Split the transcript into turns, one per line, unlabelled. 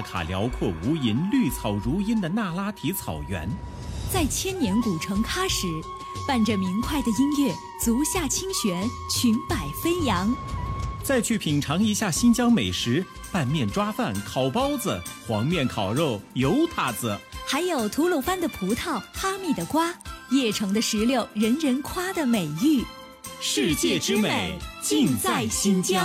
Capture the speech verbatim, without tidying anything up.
卡辽阔无垠、绿草如茵的那拉提草原，
在千年古城喀什，伴着明快的音乐，足下清泉，裙摆飞扬。
再去品尝一下新疆美食，拌面抓饭、烤包子、黄面烤肉、油塔子，
还有吐鲁番的葡萄、哈密的瓜、叶城的石榴，人人夸的美誉。
世界之美尽在新疆。